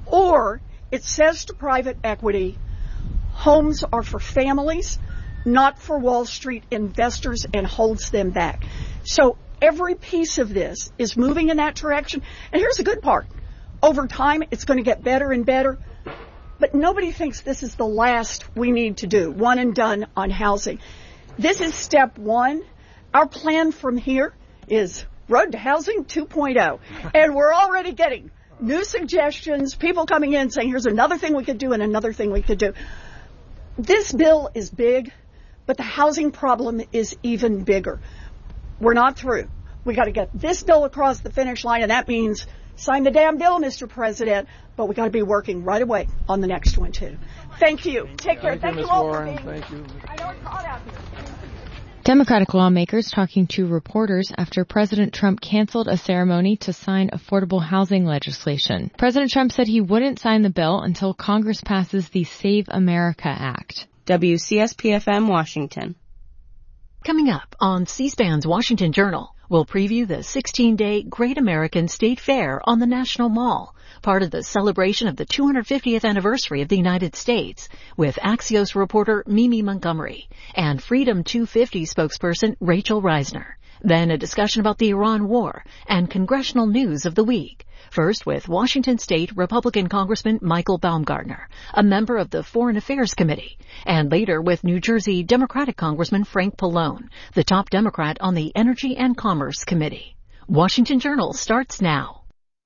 or it says to private equity, homes are for families, not for Wall Street investors, and holds them back. So every piece of this is moving in that direction. And here's the good part. Over time, it's going to get better and better. But nobody thinks this is the last we need to do, one and done on housing. This is step one. Our plan from here is Road to Housing two point oh. And we're already getting new suggestions, people coming in saying, here's another thing we could do and another thing we could do. This bill is big, but the housing problem is even bigger. We're not through. We got to get this bill across the finish line, and that means sign the damn bill, Mister President, but we got to be working right away on the next one, too. Thank you. Take care. Thank, Thank you, you Miz all Warren. for being Thank you. I know it's hot out here. Democratic lawmakers talking to reporters after President Trump canceled a ceremony to sign affordable housing legislation. President Trump said he wouldn't sign the bill until Congress passes the Save America Act. W C S P F M Washington. Coming up on C-SPAN's Washington Journal, we'll preview the sixteen-day Great American State Fair on the National Mall, part of the celebration of the two hundred fiftieth anniversary of the United States, with Axios reporter Mimi Montgomery and Freedom two fifty spokesperson Rachel Reisner. Then a discussion about the Iran war and congressional news of the week. First with Washington State Republican Congressman Michael Baumgartner, a member of the Foreign Affairs Committee, and later with New Jersey Democratic Congressman Frank Pallone, the top Democrat on the Energy and Commerce Committee. Washington Journal starts now.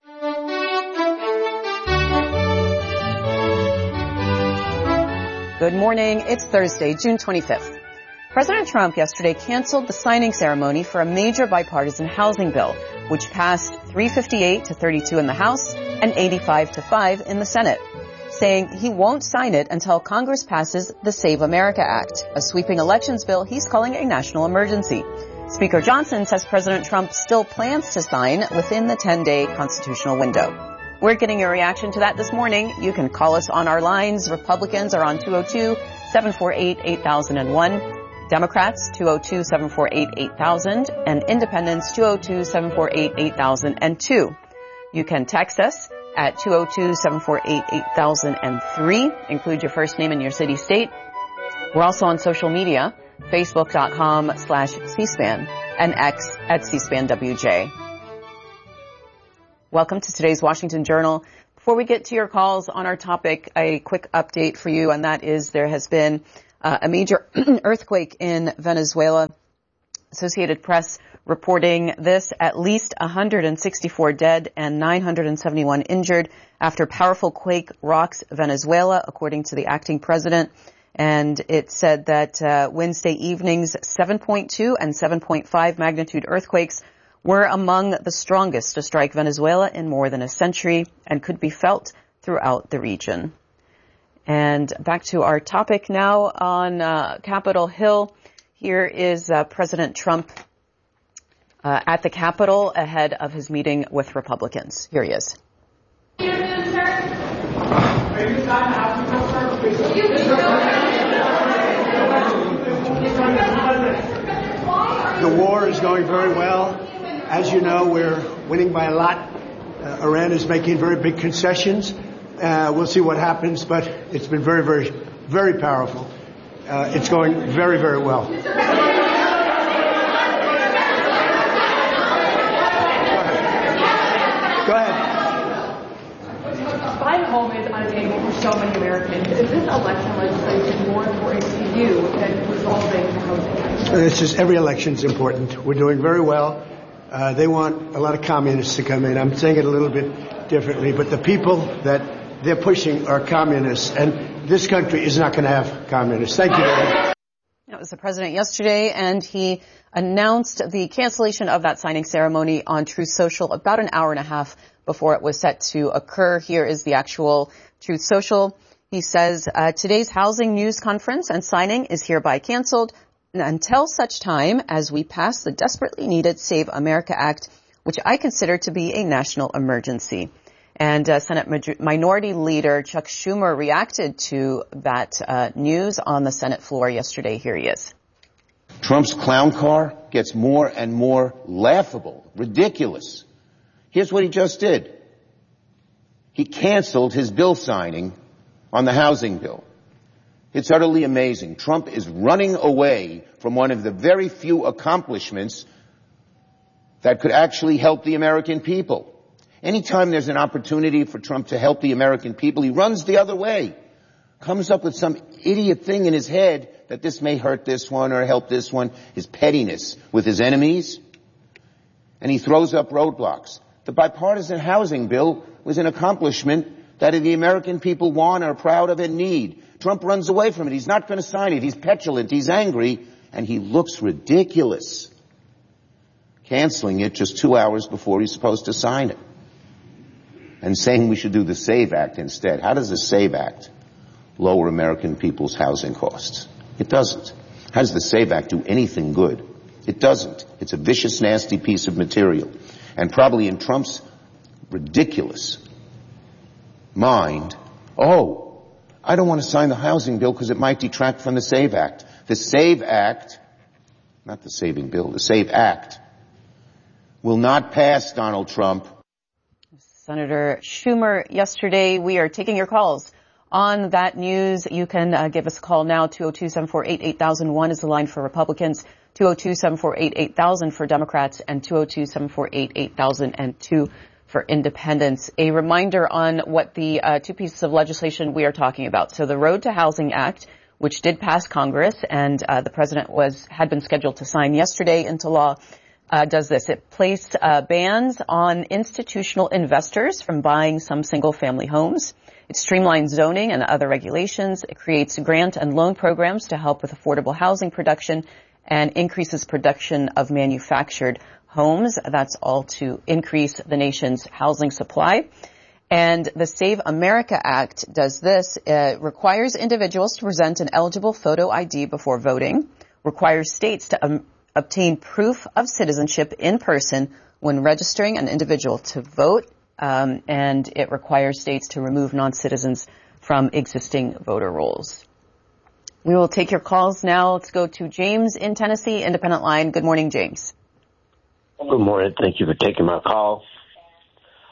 Good morning. It's Thursday, June twenty-fifth. President Trump yesterday canceled the signing ceremony for a major bipartisan housing bill, which passed three fifty-eight to thirty-two in the House and eighty-five to five in the Senate, saying he won't sign it until Congress passes the Save America Act, a sweeping elections bill he's calling a national emergency. Speaker Johnson says President Trump still plans to sign within the ten-day constitutional window. We're getting your reaction to that this morning. You can call us on our lines. Republicans are on two oh two, seven four eight, eight thousand one. Democrats, two oh two, seven four eight, eight thousand, and Independents, two oh two, seven four eight, eight thousand two. You can text us at two oh two, seven four eight, eight thousand three. Include your first name and your city, state. We're also on social media, facebook.com slash C-SPAN and X at C-SPAN W J. Welcome to today's Washington Journal. Before we get to your calls on our topic, a quick update for you, and that is there has been uh, a major earthquake in Venezuela. Associated Press reporting this, at least one hundred sixty-four dead and nine hundred seventy-one injured after powerful quake rocks Venezuela, according to the acting president. And it said that uh, Wednesday evening's seven point two and seven point five magnitude earthquakes were among the strongest to strike Venezuela in more than a century and could be felt throughout the region. And back to our topic now on uh, Capitol Hill. Here is uh, President Trump uh, at the Capitol ahead of his meeting with Republicans. Here he is. The war is going very well. As you know, we're winning by a lot. Uh, Iran is making very big concessions. Uh, we'll see what happens, but it's been very, very, very powerful. Uh, it's going very, very well. Go ahead. Buying a home is unattainable for so many Americans. Is this election legislation more important to you than resolving the housing crisis? It's just every election is important. We're doing very well. Uh, they want a lot of communists to come in. I'm saying it a little bit differently, but the people that they're pushing are communists, and this country is not going to have communists. Thank you very much. That was the president yesterday, and he announced the cancellation of that signing ceremony on Truth Social about an hour and a half before it was set to occur. Here is the actual Truth Social. He says, uh, today's housing news conference and signing is hereby canceled until such time as we pass the desperately needed Save America Act, which I consider to be a national emergency. And uh, Senate Major- Minority Leader Chuck Schumer reacted to that uh, news on the Senate floor yesterday. Here he is. Trump's clown car gets more and more laughable, ridiculous. Here's what he just did. He canceled his bill signing on the housing bill. It's utterly amazing. Trump is running away from one of the very few accomplishments that could actually help the American people. Anytime there's an opportunity for Trump to help the American people, he runs the other way. Comes up with some idiot thing in his head that this may hurt this one or help this one. His pettiness with his enemies. And he throws up roadblocks. The bipartisan housing bill was an accomplishment that the American people want, are proud of, and need. Trump runs away from it. He's not going to sign it. He's petulant. He's angry. And he looks ridiculous. Canceling it just two hours before he's supposed to sign it. And saying we should do the SAVE Act instead. How does the SAVE Act lower American people's housing costs? It doesn't. How does the SAVE Act do anything good? It doesn't. It's a vicious, nasty piece of material. And probably in Trump's ridiculous mind, oh, I don't want to sign the housing bill because it might detract from the SAVE Act. The SAVE Act, not the saving bill, the SAVE Act, will not pass, Donald Trump. Senator Schumer yesterday. We are taking your calls on that news. You can uh, give us a call now. two oh two, seven four eight, eight thousand one is the line for Republicans, two oh two, seven four eight, eight thousand for Democrats, and two oh two, seven four eight, eight thousand two for Independents. A reminder on what the uh, two pieces of legislation we are talking about. So the Road to Housing Act, which did pass Congress, and uh, the president was had been scheduled to sign yesterday into law, Uh, does this. It placed uh, bans on institutional investors from buying some single-family homes. It streamlines zoning and other regulations. It creates grant and loan programs to help with affordable housing production and increases production of manufactured homes. That's all to increase the nation's housing supply. And the Save America Act does this. It requires individuals to present an eligible photo I D before voting, requires states to um, obtain proof of citizenship in person when registering an individual to vote, um, and it requires states to remove non-citizens from existing voter rolls. We will take your calls now. Let's go to James in Tennessee, Independent Line. Good morning, James. Good morning. Thank you for taking my call.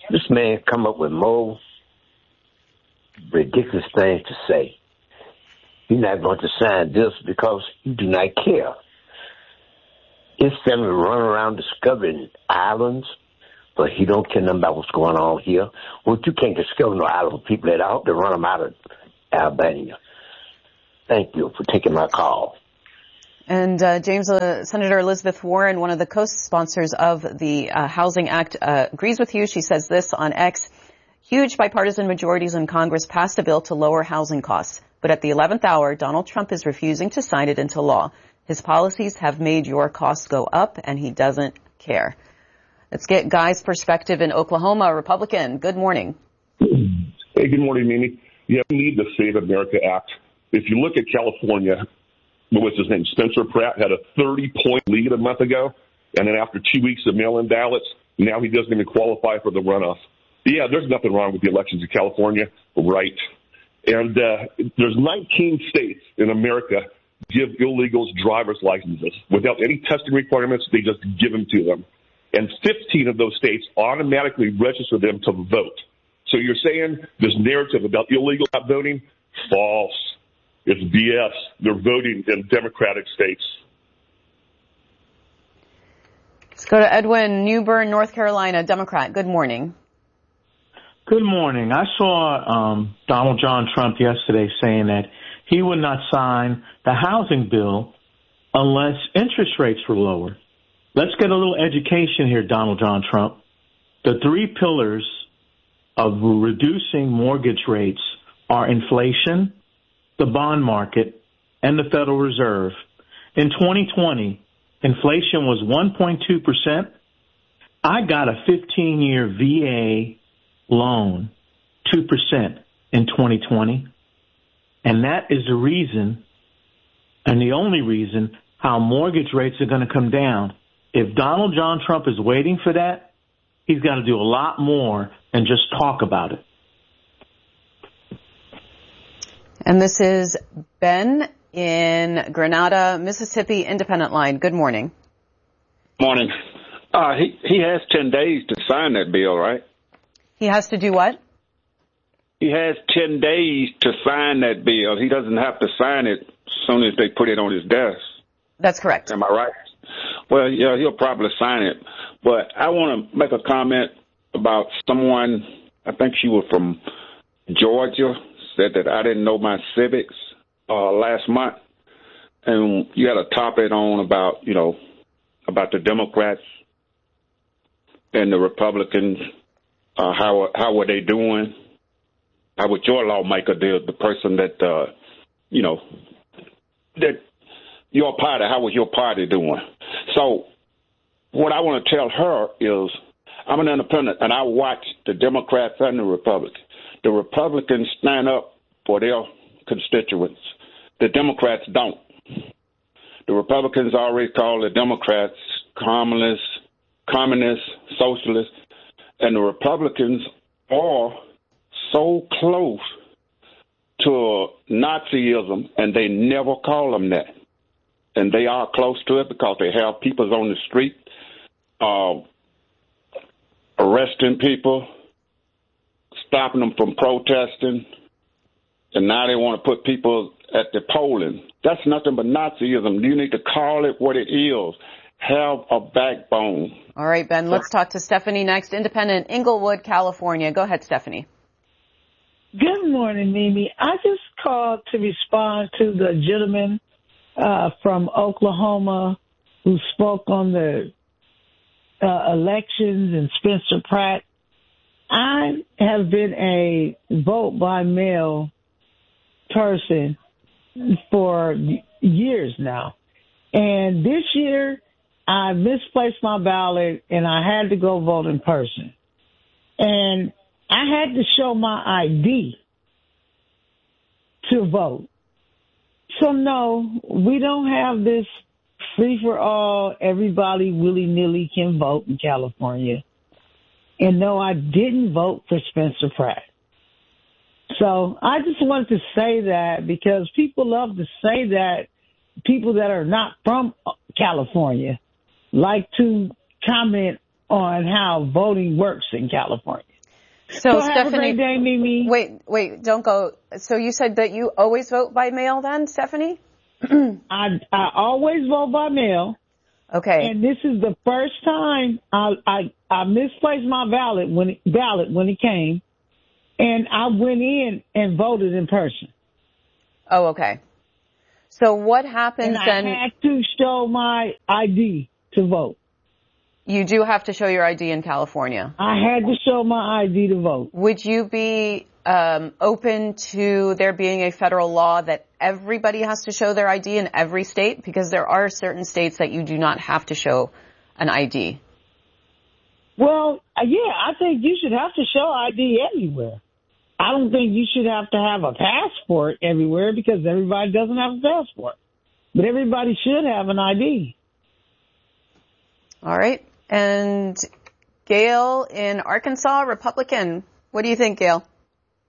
This man come up with more ridiculous things to say. You're not going to sign this because you do not care. His family run around discovering islands, but he don't care nothing about what's going on here. Well, you can't discover no island for people that I hope they run them out of Albania. Thank you for taking my call. And uh, James, uh, Senator Elizabeth Warren, one of the co-sponsors of the uh, Housing Act, uh, agrees with you. She says this on X: huge bipartisan majorities in Congress passed a bill to lower housing costs, but at the eleventh hour, Donald Trump is refusing to sign it into law. His policies have made your costs go up, and he doesn't care. Let's get Guy's perspective in Oklahoma. Republican, good morning. Hey, good morning, Mimi. Yeah, we need the Save America Act. If you look at California, what was his name? Spencer Pratt had a thirty-point lead a month ago, and then after two weeks of mail-in ballots, now he doesn't even qualify for the runoff. Yeah, there's nothing wrong with the elections in California, right? And uh, there's nineteen states in America give illegals driver's licenses without any testing requirements. They just give them to them. And fifteen of those states automatically register them to vote. So you're saying this narrative about illegal not voting? False. It's B S. They're voting in Democratic states. Let's go to Edwin Newbern, North Carolina, Democrat. Good morning. Good morning. I saw um, Donald John Trump yesterday saying that he would not sign the housing bill unless interest rates were lower. Let's get a little education here, Donald John Trump. The three pillars of reducing mortgage rates are inflation, the bond market, and the Federal Reserve. In twenty twenty, inflation was one point two percent. I got a fifteen-year V A loan, two percent in twenty twenty. And that is the reason, and the only reason, how mortgage rates are going to come down. If Donald John Trump is waiting for that, he's got to do a lot more than just talk about it. And this is Ben in Grenada, Mississippi, Independent Line. Good morning. Morning. Uh, he, he has ten days to sign that bill, right? He has to do what? He has ten days to sign that bill. He doesn't have to sign it as soon as they put it on his desk. That's correct. Am I right? Well, yeah, he'll probably sign it. But I want to make a comment about someone, I think she was from Georgia, said that I didn't know my civics uh, last month. And you had a topic on about, you know, about the Democrats and the Republicans, uh, how how were they doing? How would your lawmaker do, the person that, uh, you know, that your party, how was your party doing? So what I want to tell her is I'm an independent, and I watch the Democrats and the Republicans. The Republicans stand up for their constituents. The Democrats don't. The Republicans already call the Democrats communists, communists, socialists, and the Republicans are so close to Nazism, and they never call them that. And they are close to it because they have people on the street uh, arresting people, stopping them from protesting, and now they want to put people at the polling. That's nothing but Nazism. You need to call it what it is. Have a backbone. All right, Ben, let's talk to Stephanie next. Independent, Inglewood, California. Go ahead, Stephanie. Good morning, Mimi. I just called to respond to the gentleman uh, from Oklahoma who spoke on the uh, elections and Spencer Pratt. I have been a vote by mail person for years now. And this year, I misplaced my ballot and I had to go vote in person. And I had to show my I D to vote. So no, we don't have this free for all, everybody willy-nilly can vote in California. And no, I didn't vote for Spencer Pratt. So I just wanted to say that because people love to say that, people that are not from California like to comment on how voting works in California. So, so have Stephanie, a great day, Mimi. Wait, wait, don't go. So you said that you always vote by mail then, Stephanie? I I always vote by mail. Okay. And this is the first time I I, I misplaced my ballot when it, ballot when it came, and I went in and voted in person. Oh, okay. So what happens and then? I had to show my I D to vote. You do have to show your I D in California. I had to show my I D to vote. Would you be um, open to there being a federal law that everybody has to show their I D in every state? Because there are certain states that you do not have to show an I D. Well, yeah, I think you should have to show I D everywhere. I don't think you should have to have a passport everywhere because everybody doesn't have a passport. But everybody should have an I D. All right. And Gail in Arkansas, Republican. What do you think, Gail?